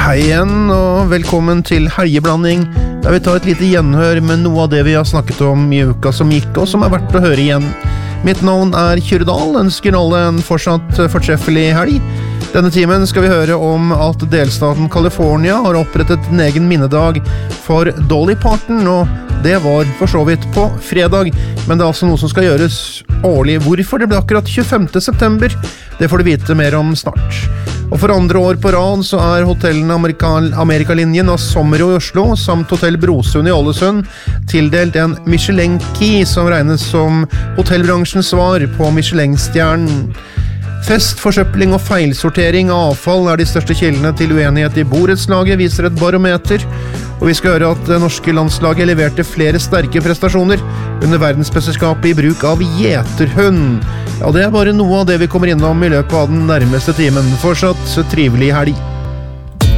Hei igjen, og velkommen til Helgeblanding, der vi tar et lite gjenhør med noe av det vi har snakket om i uka som gikk, og som er verdt å høre igjen. Mitt navn er Kyrre-Dahl, ønsker alle en fortsatt fortreffelig helg. Denne timen skal vi høre om at delstaten California har opprettet en egen minnedag for Dolly Parton, og det var for så vidt på fredag, men det er altså noe som skal gjøres årlig. Hvorfor det ble akkurat 25. september, det får du vite mer om snart. Og for andre år på rad så er hotellene Amerikalinjen av Sommero i Oslo samt Hotell Brosund i Ålesund tildelt en Michelin-key som regnes som hotellbransjens svar på Michelin-stjernen. Fest, forsøpling og feilsortering av avfall er de største kildene til uenighet i borettslaget, viser et barometer. Og vi skal høre at det norske landslaget leverte flere sterke prestasjoner under verdensmesterskapet i bruk av gjeterhund. Ja, det er bare noe av det vi kommer innom i løpet av den nærmeste timen. Fortsatt trivelig helg.